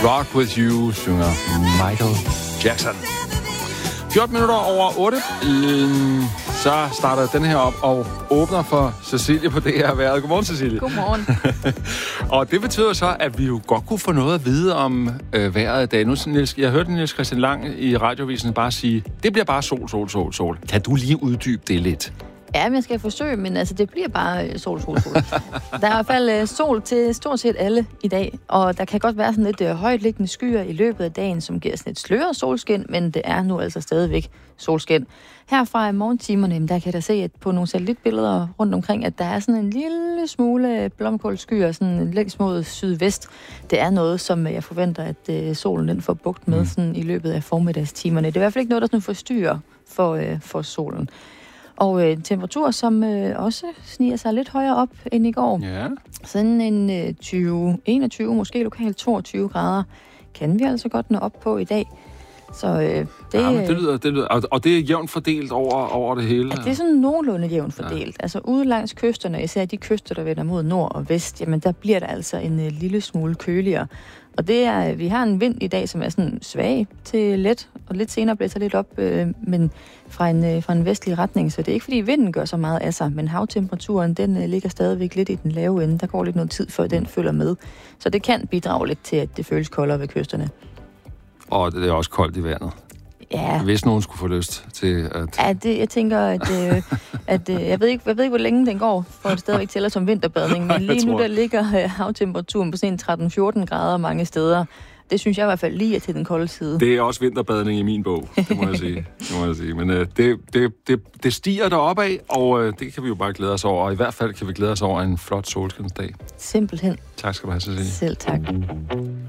Rock With You, synger Michael Jackson. 14 minutter over 8. Så starter den her op og åbner for Cecilie på det her vejret. Godmorgen, Cecilie. Godmorgen. Og det betyder så, at vi jo godt kunne få noget at vide om vejret i dag. Nu, jeg hørte Niels Christian Lang i radiovisen bare sige, det bliver bare sol. Kan du lige uddybe det lidt? Ja, men jeg skal forsøge, men altså, det bliver bare sol. Der er i hvert fald sol til stort set alle i dag, og der kan godt være sådan lidt højtliggende skyer i løbet af dagen, som giver sådan et sløret solskin, men det er nu altså stadigvæk solskin. Herfra i morgentimerne, der kan jeg da se at på nogle satellitbilleder rundt omkring, at der er sådan en lille smule blomkålskyer, sådan længst mod sydvest. Det er noget, som jeg forventer, at solen den får bugt med sådan i løbet af formiddagstimerne. Det er i hvert fald ikke noget, der sådan forstyrrer for solen. Og temperatur, som også sniger sig lidt højere op end i går. Ja. Sådan en 21, måske lokalt 22 grader, kan vi altså godt nå op på i dag. Så det lyder, og det er jævnt fordelt over det hele? Ja, det er sådan nogenlunde jævnt fordelt. Ja. Altså ude langs kysterne, især de kyster, der vender mod nord og vest, jamen der bliver der altså en lille smule køligere. Og vi har en vind i dag, som er sådan svag til let, og lidt senere blæser lidt op, men fra en vestlig retning. Så det er ikke, fordi vinden gør så meget af sig, men havtemperaturen, den ligger stadigvæk lidt i den lave ende. Der går lidt noget tid, før den følger med. Så det kan bidrage lidt til, at det føles koldere ved kysterne. Og det er også koldt i vandet. Ja. Hvis nogen skulle få lyst til at... Ja, jeg tænker, at jeg ved ikke, hvor længe den går, for det stadigvæk tæller som vinterbadning. Men lige nu, der ligger havtemperaturen på sådan 13-14 grader mange steder. Det synes jeg i hvert fald lige er til den kolde side. Det er også vinterbadning i min bog, det må jeg sige. Men det stiger deroppe af, og det kan vi jo bare glæde os over. Og i hvert fald kan vi glæde os over en flot solskinsdag. Simpelthen. Tak skal du have, Cecilie. Selv tak.